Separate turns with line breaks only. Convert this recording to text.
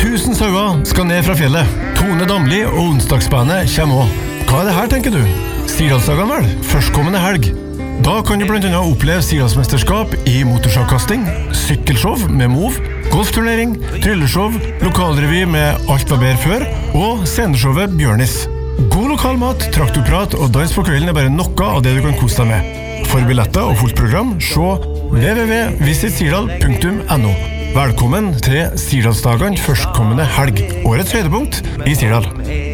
1000 sauer skal ned fra fjellet. Tone Damli og onsdagsbandet kommer også. Hva det her, tenker du? Sirdalsdagene vel, førstkommende helg. Da kan du blant annet oppleve Sirdalsmesterskap i motorsagkasting, sykkelshow med MOV, golfturnering, trylleshow, lokalrevy med Alt var bedre før, og sceneshowet Bjørnis. God lokal mat, traktorprat og dans på kvelden bare noe av det du kan kose deg med. For billetter og fullt program, se www.visitsirdal.no. Velkommen til Sirdalsdagene førstkommende helg, årets høydepunkt i Sirdal.